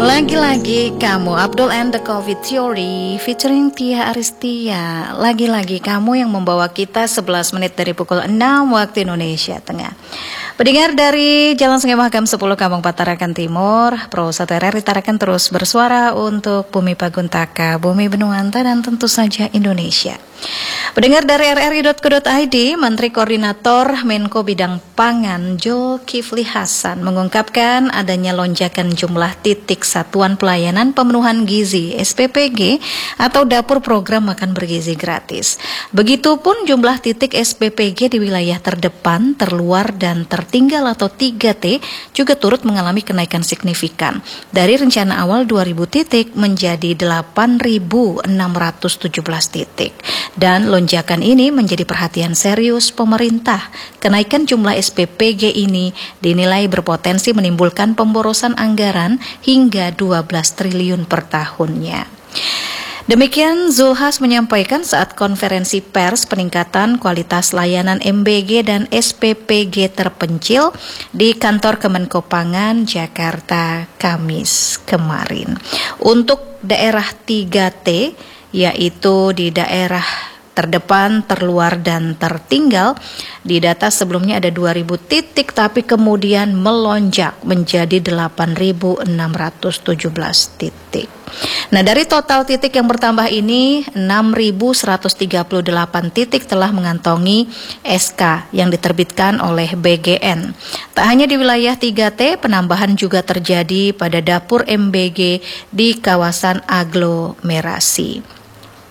Lagi-lagi kamu, Abdul and the COVID Theory featuring Tia Aristia. Lagi-lagi kamu yang membawa kita 11 menit dari pukul 6 waktu Indonesia Tengah. Pendengar dari Jalan Sungai Mahakam 10 Kampung Patarakan Timur, Pro 1 RRI Tarakan terus bersuara untuk Bumi Paguntaka, Bumi Benuanta, dan tentu saja Indonesia. Pendengar dari rri.co.id, Menteri Koordinator Menko Bidang Pangan Zulkifli Hasan mengungkapkan adanya lonjakan jumlah titik satuan pelayanan pemenuhan gizi SPPG atau dapur program makan bergizi gratis. Begitupun jumlah titik SPPG di wilayah terdepan, terluar, dan tertinggal atau 3T juga turut mengalami kenaikan signifikan dari rencana awal 2.000 titik menjadi 8.617 titik. Dan lonjakan ini menjadi perhatian serius pemerintah. Kenaikan jumlah SPPG ini dinilai berpotensi menimbulkan pemborosan anggaran hingga 12 triliun per tahunnya. Demikian Zulhas menyampaikan saat konferensi pers peningkatan kualitas layanan MBG dan SPPG terpencil di kantor Kemenko Pangan Jakarta Kamis kemarin. Untuk daerah 3T, yaitu di daerah terdepan, terluar, dan tertinggal, di data sebelumnya ada 2.000 titik tapi kemudian melonjak menjadi 8.617 titik. Nah, dari total titik yang bertambah ini, 6.138 titik telah mengantongi SK yang diterbitkan oleh BGN. Tak hanya di wilayah 3T, penambahan juga terjadi pada dapur MBG di kawasan aglomerasi.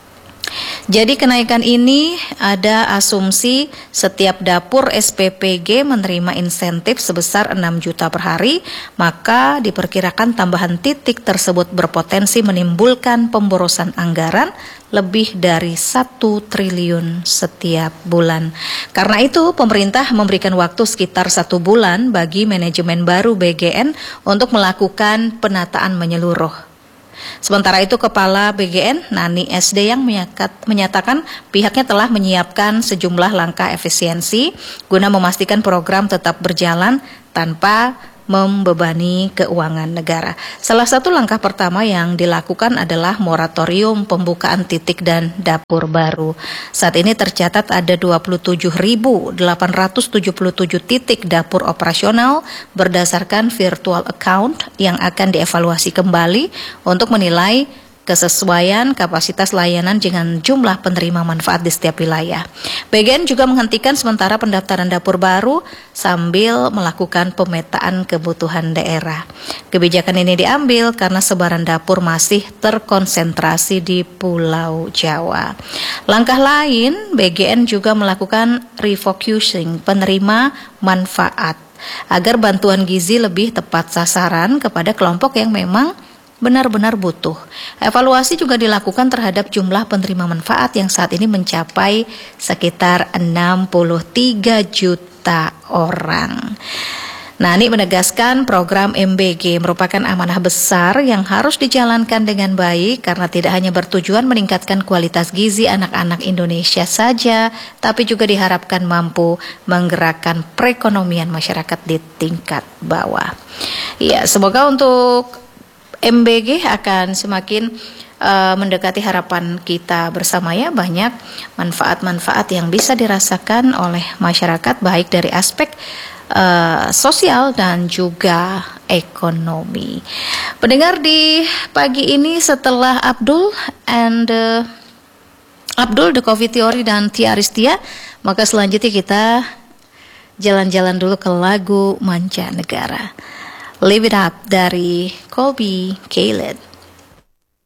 Jadi kenaikan ini ada asumsi setiap dapur SPPG menerima insentif sebesar 6 juta per hari, maka diperkirakan tambahan titik tersebut berpotensi menimbulkan pemborosan anggaran lebih dari 1 triliun setiap bulan. Karena itu, pemerintah memberikan waktu sekitar 1 bulan bagi manajemen baru BGN untuk melakukan penataan menyeluruh. Sementara itu, Kepala BGN Nani SD yang menyatakan pihaknya telah menyiapkan sejumlah langkah efisiensi guna memastikan program tetap berjalan tanpa membebani keuangan negara. Salah satu langkah pertama yang dilakukan adalah moratorium pembukaan titik dan dapur baru. Saat ini tercatat ada 27.877 titik dapur operasional berdasarkan virtual account yang akan dievaluasi kembali untuk menilai kesesuaian kapasitas layanan dengan jumlah penerima manfaat di setiap wilayah. BGN juga menghentikan sementara pendaftaran dapur baru sambil melakukan pemetaan kebutuhan daerah. Kebijakan ini diambil karena sebaran dapur masih terkonsentrasi di Pulau Jawa. Langkah lain, BGN juga melakukan refocusing penerima manfaat agar bantuan gizi lebih tepat sasaran kepada kelompok yang memang benar-benar butuh. Evaluasi juga dilakukan terhadap jumlah penerima manfaat yang saat ini mencapai sekitar 63 juta orang. Nani menegaskan program MBG merupakan amanah besar yang harus dijalankan dengan baik karena tidak hanya bertujuan meningkatkan kualitas gizi anak-anak Indonesia saja, tapi juga diharapkan mampu menggerakkan perekonomian masyarakat di tingkat bawah. Ya, semoga untuk MBG akan semakin mendekati harapan kita bersama ya. Banyak manfaat-manfaat yang bisa dirasakan oleh masyarakat baik dari aspek sosial dan juga ekonomi. Pendengar di pagi ini setelah Abdul the COVID Theory dan Tia Aristia, maka selanjutnya kita jalan-jalan dulu ke lagu mancanegara. Live It Up dari Colby Caleb.